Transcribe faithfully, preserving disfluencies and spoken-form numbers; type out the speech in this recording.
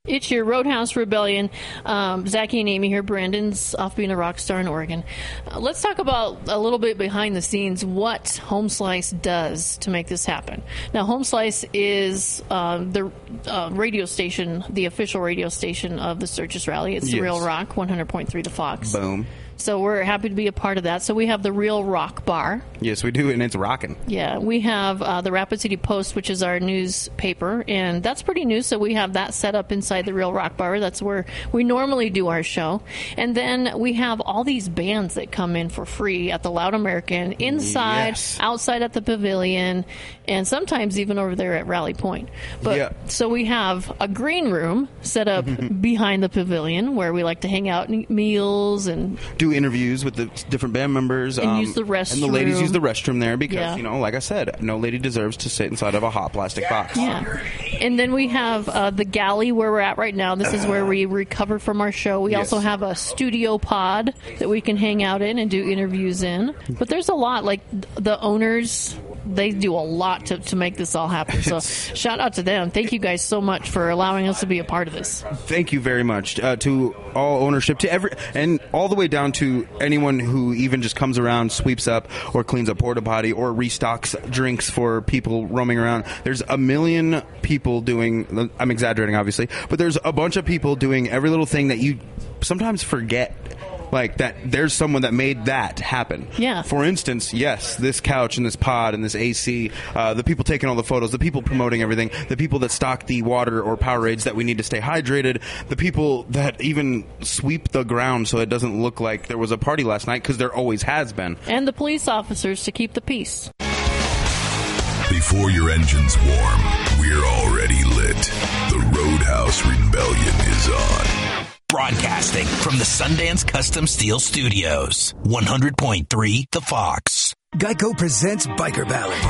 It's your Roadhouse Rebellion. Um, Zachy and Amy here. Brandon's off being a rock star in Oregon. Uh, let's talk about a little bit behind the scenes what Home Slice does to make this happen. Now, Home Slice is uh, the uh, radio station, the official radio station of the Sturgis Rally. It's the Yes. Real Rock, one hundred point three The Fox. Boom. So we're happy to be a part of that. So we have the Real Rock Bar. Yes, we do, and it's rocking. Yeah, we have uh, the Rapid City Post, which is our newspaper, and that's pretty new, so we have that set up inside the Real Rock Bar. That's where we normally do our show. And then we have all these bands that come in for free at the Loud American, inside, Yes. outside at the Pavilion, and sometimes even over there at Rally Point. But Yeah. So we have a green room set up behind the Pavilion where we like to hang out and eat meals and... Do interviews with the different band members. And use the And the ladies restroom. use the restroom there because, Yeah. you know, like I said, no lady deserves to sit inside of a hot plastic box. Yeah. And then we have uh, the galley where we're at right now. This is where we recover from our show. We Yes. also have a studio pod that we can hang out in and do interviews in. But there's a lot. Like the owners, they do a lot to, to make this all happen. So shout out to them. Thank you guys so much for allowing us to be a part of this. Thank you very much uh, to all ownership, to every, and all the way down to anyone who even just comes around, sweeps up, or cleans up porta potty, or restocks drinks for people roaming around. There's a million people doing. I'm exaggerating, obviously, but there's a bunch of people doing every little thing that you sometimes forget. Like that, there's someone that made that happen. Yeah. For instance, yes, this couch and this pod and this A C, uh, the people taking all the photos, the people promoting everything, the people that stock the water or Powerades that we need to stay hydrated, the people that even sweep the ground so it doesn't look like there was a party last night, because there always has been. And the police officers to keep the peace. Before your engine's warm, we're already lit. The Roadhouse Rebellion is on. Broadcasting from the Sundance Custom Steel Studios. one hundred point three The Fox. Geico presents Biker Ballad.